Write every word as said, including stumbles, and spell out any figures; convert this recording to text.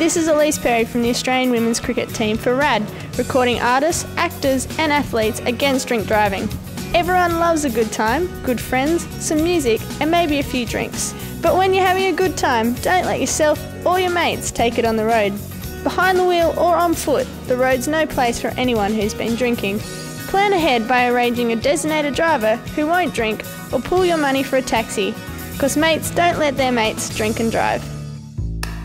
This is Elise Perry from the Australian women's cricket team for RAD, recording artists, actors and athletes against drink driving. Everyone loves a good time, good friends, some music and maybe a few drinks. But when you're having a good time, don't let yourself or your mates take it on the road. Behind the wheel or on foot, the road's no place for anyone who's been drinking. Plan ahead by arranging a designated driver who won't drink or pool your money for a taxi, because mates don't let their mates drink and drive.